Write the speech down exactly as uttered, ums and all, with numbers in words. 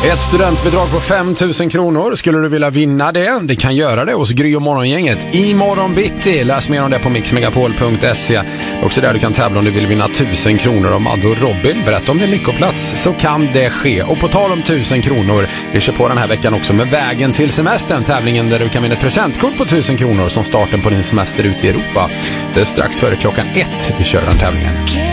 Ett studentbidrag på fem tusen kronor. Skulle du vilja vinna det? Det kan göra det hos Gry och Morgongänget i morgon bitti. Läs mer om det på mixmegapol punkt se. Också där du kan tävla om du vill vinna tusen kronor om Addo och Robin. Berätta om din lyckoplats så kan det ske. Och på tal om tusen kronor, vi kör på den här veckan också med Vägen till semestern. Tävlingen där du kan vinna ett presentkort på tusen kronor som starten på din semester ute i Europa. Det är strax före klockan ett vi kör den tävlingen.